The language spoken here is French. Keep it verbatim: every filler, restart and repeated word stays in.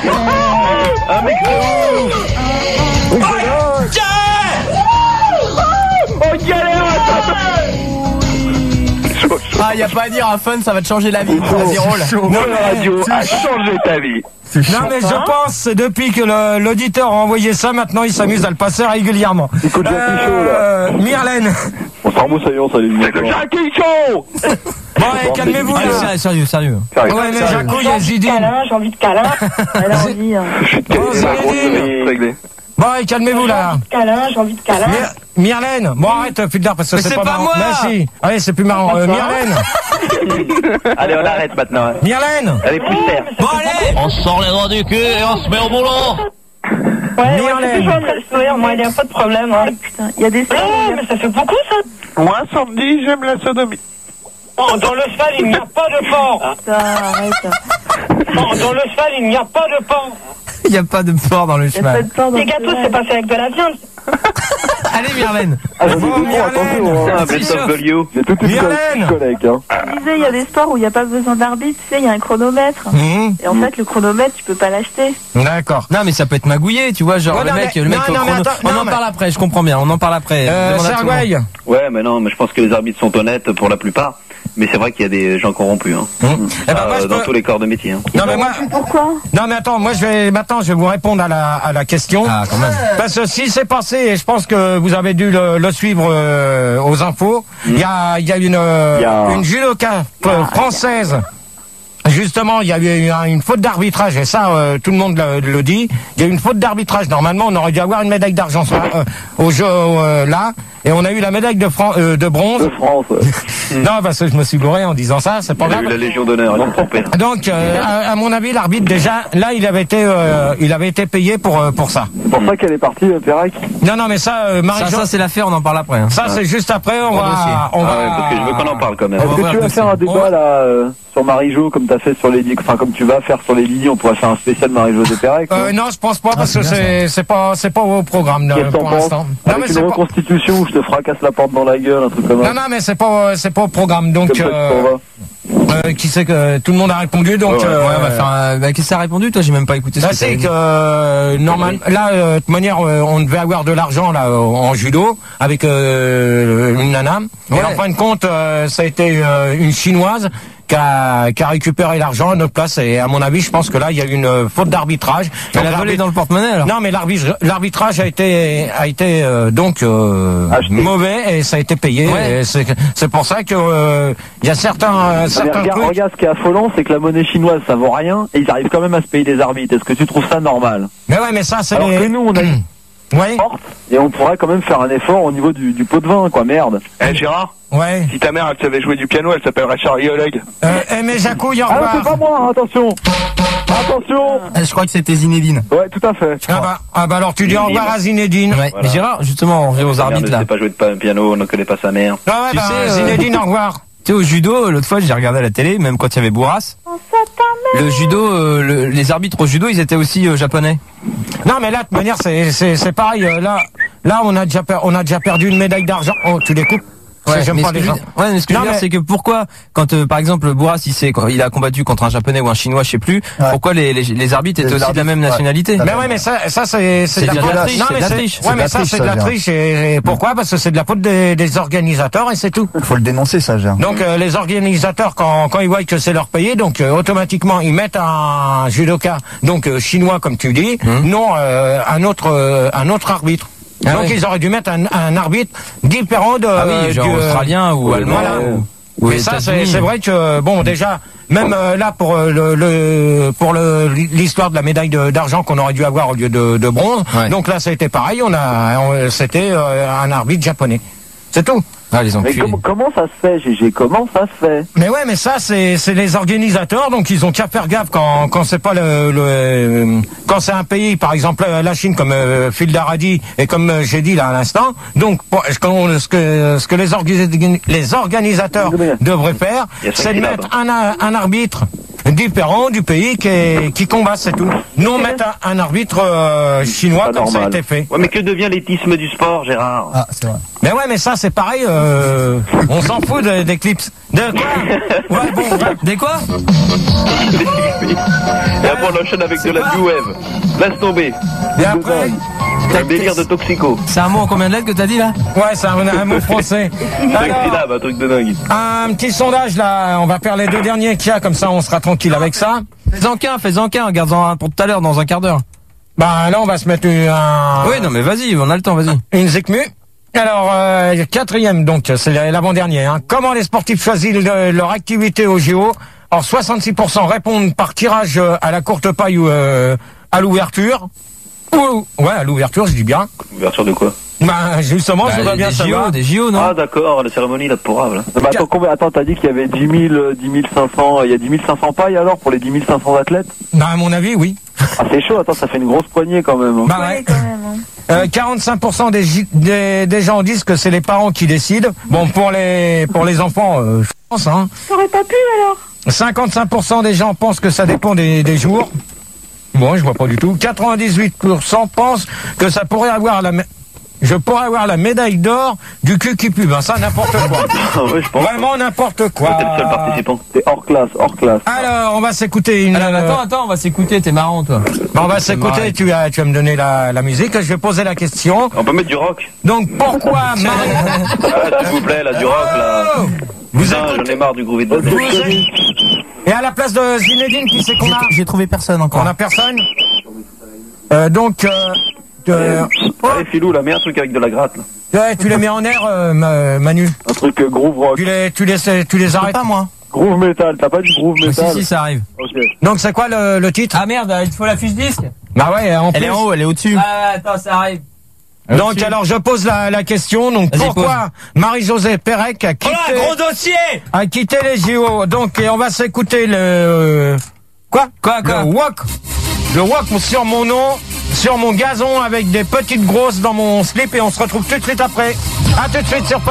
Un mec de ouf. Oh, galère. Ah, y a pas à dire, un fun, ça va te changer la vie. Vas-y, roule. Non, la radio a changé ta vie. Non mais je pense, c'est depuis que le- l'auditeur a envoyé ça, maintenant il s'amuse à le passer régulièrement. Écoute, Jackie Chaud, Euh, Myrlène. On s'en remet, ça y est, on s'allume. C'est le Jackie Chaud. Bon, allez, calmez-vous. Allez, là. sérieux, sérieux, sérieux. Ouais, mais Jaco, il y a Zidine. J'ai envie de câlin, elle a envie. hein. Bon, Zinedine. Bon, allez, calmez-vous là. Câlin, j'ai envie de câlin. Myr- Myrlène. Bon, arrête, plus tard parce que Mais c'est c'est pas, pas marrant. moi. Merci. Allez, c'est plus marrant. Euh, Myrlène. Allez, on arrête maintenant. Myrlène. Allez, plus terre. Bon, allez. On sort les doigts du cul et on se met au boulot. Ouais, ouais, Myrlène. c'est toujours en train de sourire, moi, il n'y a pas de problème. Hein. Putain, il y a des stars. Ouais, mais ça fait beaucoup, ça. Moi, samedi, j'aime la sodomie. Oh, dans le cheval, il n'y a pas de porc. Putain, arrête. Oh, dans le cheval, il n'y a pas de porc. Il y a pas de porc dans le Il y a pas cheval. de porc dans Les le gâteaux, cheval. c'est passé avec de la viande. Allez, Myrlène. Ah, je Bon, vous dis, attention, Myrlène. hein. C'est Best of chaud. Golio. C'est toute une Myrlène. collègue, hein. Je disais, il y a des sports où il n'y a pas besoin d'arbitre, tu sais, il y a un chronomètre. Mmh. Et en fait, le chronomètre, tu peux pas l'acheter. D'accord. Non, mais ça peut être magouillé, tu vois, genre Ouais, le non, mec, mais- le mec non, au non, mais chrono- attends, On non, en mais- parle après, je comprends bien, on en parle après. Euh, Demande à tout le monde. Sergueï. Ouais, mais non, mais je pense que les arbitres sont honnêtes pour la plupart. Mais c'est vrai qu'il y a des gens corrompus, hein. Mmh. Eh ben, Euh, moi, je dans peux- tous les corps de métier, hein. Non, mais moi. Pourquoi? Non mais attends, moi je vais maintenant je vais vous répondre à la à la question. Ah, quand même. Parce que si c'est passé, et je pense que vous avez dû le, le suivre euh, aux infos, il y a il y a une euh, Il y a- une judoka euh, française. Justement, il y a eu un- une faute d'arbitrage, et ça, euh, tout le monde le, le dit. Il y a eu une faute d'arbitrage. Normalement, on aurait dû avoir une médaille d'argent sur- euh, au jeu euh, là, et on a eu la médaille de, Fran- euh, de bronze. De France. Non, parce que je me suis gouré en disant ça, c'est pas Il a grave. eu la Légion d'honneur, il s'est trompé. Donc, euh, à, à mon avis, l'arbitre déjà, là, il avait été, euh, il avait été payé pour euh, pour ça. C'est pour ça qu'elle est partie, euh, Perrac. Non, non, mais ça, euh, Ça, Marie-Jo, ça ça, c'est l'affaire, on en parle après. Hein. c'est juste après, on Bon dossier. va, on Ah va. ouais, parce que je veux qu'on en parle quand même. On va Est-ce voir que tu le vas faire un dossier. débat là euh, sur Marie-Jo comme t'as fait sur les enfin comme tu vas faire sur les Lily, on pourrait faire un spécial Marie-Jo de Perrac. Euh, non, je pense pas parce que c'est c'est pas c'est pas au programme Qu'est-ce euh, que t'en pour penses? l'instant. Non, Avec mais une c'est pas. reconstitution où je te fracasse la porte dans la gueule, un truc comme ça. Non, non, mais c'est pas c'est pas au programme. Donc, Comme ça, tu euh, t'en vas. euh, qui sait que tout le monde a répondu. Donc, Ouais, ouais, euh, Ouais, on va faire un... bah, qu'est-ce que ça a répondu, toi? J'ai même pas écouté ce là, que ça c'est avait que dit. euh, normal. Là, euh, de toute manière, euh, on devait avoir de l'argent là euh, en judo avec euh, une nana. Ouais. Et en fin de compte, euh, ça a été euh, une chinoise qui a, qui a récupéré l'argent à notre place. Et à mon avis, je pense que là, il y a eu une euh, faute d'arbitrage. Elle Donc, a volé l'arbitre- dans le porte-monnaie, alors? Non, mais l'arbitre- l'arbitrage a été a été euh, donc euh, Acheté. mauvais et ça a été payé. Ouais. Et C'est c'est pour ça que euh, il y a certains euh, Ah, mais certains regarde, trucs. regarde, ce qui est affolant, c'est que la monnaie chinoise, ça vaut rien, et ils arrivent quand même à se payer des arbitres. Est-ce que tu trouves ça normal? Mais ouais, mais ça c'est Alors les... que nous, on a une Ouais, porte, et on pourrait quand même faire un effort au niveau du, du pot de vin, quoi, merde. Eh Gérard, ouais. si ta mère elle savait jouer du piano, elle s'appellerait Charlie Oleg. Euh, eh, mais Jacouille, au Ah, c'est pas revoir. moi, hein, attention. Attention. Ah, je crois que c'était Zinedine. Ouais, tout à fait. Ah bah, ah bah alors tu dis au revoir à Zinedine. Ouais. Voilà. Mais Gérard, justement, on revient aux Sa mère arbitres, ne là. sait pas jouer de pa- piano, on ne connaît pas sa mère. Ah ouais, Tu bah, sais, euh, Zinedine, au revoir. Tu sais, au judo, l'autre fois, j'ai regardé à la télé, même quand il y avait Bourras. Le judo, euh, le- les arbitres au judo, ils étaient aussi euh, japonais. Non, mais là, de toute manière, c'est c'est c'est pareil. euh, Là, là, on a déjà per- on a déjà perdu une médaille d'argent. Oh, tu les coupes. Ça, j'aime mais pas ce que les je gens. veux- ouais, mais ce que je Non, veux dire, mais- c'est que pourquoi, quand euh, par exemple Bourras, il, s'est- il a combattu contre un japonais ou un chinois, je sais plus, pourquoi les, les, les arbitres étaient Les aussi de la même arbitres, nationalité? ouais. Mais ouais, mais ça, ça c'est C'est de de la triche, Non, c'est mais de la c'est- triche. Ouais, C'est de mais la ça, triche, c'est de ça, la Gérard. triche. Et, et pourquoi? Parce que c'est de la faute des, des organisateurs et c'est tout. Faut le dénoncer, ça, Gérard. Donc euh, les organisateurs, quand, quand ils voient que c'est leur payé, donc euh, automatiquement ils mettent un judoka, donc euh, chinois comme tu dis, non euh, un autre euh, un autre arbitre. Ah donc ouais. ils auraient dû mettre un, un arbitre différent de Ah oui, genre du, euh, australien ou allemand. voilà. ou- ou Mais ça c'est États-Unis. c'est vrai que bon déjà même euh, là pour euh, le, le pour le l'histoire de la médaille de- d'argent qu'on aurait dû avoir au lieu de, de bronze. Ouais. Donc là ça a été pareil, on a on- c'était euh, un arbitre japonais. C'est tout. Ah, les Mais enculés. com- comment ça se fait, G G? Comment ça se fait? Mais ouais, mais ça c'est c'est les organisateurs, donc ils ont qu'à faire gaffe quand quand c'est pas le, le quand c'est un pays, par exemple euh, la Chine comme euh, Phil Daradi et comme euh, j'ai dit là à l'instant. Donc pour- ce qu'on- ce que ce que les orga- les organisateurs devraient faire, Il y a cinq c'est de syllabes. mettre un un arbitre différent du pays qui, qui combat, c'est tout. Nous, on met un, un arbitre euh, chinois comme ça a été fait. Ouais, mais que devient l'éthisme du sport, Gérard? Ah, c'est vrai. Mais ouais, mais ça, c'est pareil, euh, on s'en fout de- des clips. De quoi? Ouais, bon, ouais. Des quoi? Et après, on enchaîne avec de la New Wave. Laisse tomber. Et après, Un délire de toxico. C'est un mot en combien de lettres que t'as dit là? ouais, c'est un, un mot français. Cinq Alors, syllabes, un truc de dingue. un petit sondage là, on va faire les deux derniers qu'il y a, comme ça on sera tranquille avec ça. Fais-en qu'un, fais-en qu'un, regarde-en un pour tout à l'heure, dans un quart d'heure. Bah là on va se mettre un, Oui, non mais vas-y, on a le temps, vas-y. une zikmu. Alors, euh, quatrième donc, c'est l'avant-dernier. Hein. Comment les sportifs choisissent le- leur activité au J O? Alors soixante-six pour cent répondent par tirage euh, à la courte paille ou euh, à l'ouverture. Ou, ouais, à l'ouverture, je dis bien. Ouverture de quoi? Bah justement, Bah, je voudrais des bien J savoir. O, des J O, non? Ah, d'accord, la cérémonie, là, pour là. Bah, attends, combien, attends, t'as dit qu'il y avait dix mille, euh, dix mille cinq cents, il y a dix mille cinq cents pailles alors pour les dix mille cinq cents athlètes? Bah à mon avis, oui. Ah, c'est chaud, attends, ça fait une grosse poignée quand même. Hein. Bah ouais. Ouais, quand même. Hein. Euh, quarante-cinq pour cent des, gi- des, des gens disent que c'est les parents qui décident. Bon, pour les pour les enfants, euh, je pense. Hein. T'aurais pas pu alors? cinquante-cinq pour cent des gens pensent que ça dépend des, des jours. Bon, je vois pas du tout. quatre-vingt-dix-huit pour cent pensent que ça pourrait avoir la... mé- Je pourrais avoir la médaille d'or du cul qui pue. Ben ça, n'importe quoi. Ah ouais, je pense. Vraiment n'importe quoi. T'es le seul participant. C'est hors classe, hors classe. Alors, on va s'écouter une... Alors, euh, attends, attends, on va s'écouter, t'es marrant toi. ben, on va s'écouter, tu vas, tu vas me donner la, la musique. Je vais poser la question. On peut mettre du rock? Donc, pourquoi Marie... Ah, s'il vous plaît, là, du rock, là. Vous Putain, j'en écoutez... ai marre du groovy de Vous Dodge. êtes- Et à la place de Zinedine, qui c'est qu'on a? J'ai trouvé personne encore. On a personne. Euh, donc, euh, euh, Allez, Philou, là, mets un truc avec de la gratte, là. ouais, tu les mets en air, euh, Ma- Manu. Un truc euh, groove rock. Tu les, tu les, tu les arrêtes. Pas moi. Groove metal, t'as pas du groove Ah, metal? si, si, ça arrive. Ok. Donc, c'est quoi le, le titre? Ah merde, il te faut la fiche disque? Bah ouais, en Elle plus. est en haut, elle est au-dessus. Ah, attends, ça arrive. Donc, alors, je pose la, la question. Donc, Vas-y, pourquoi Marie-Josée Pérec a quitté, Oh là, gros dossier! a quitté les J O? Donc, et on va s'écouter le, quoi? Quoi, quoi? Le walk. Le walk sur mon nom, sur mon gazon avec des petites grosses dans mon slip et on se retrouve tout de suite après. À tout de suite sur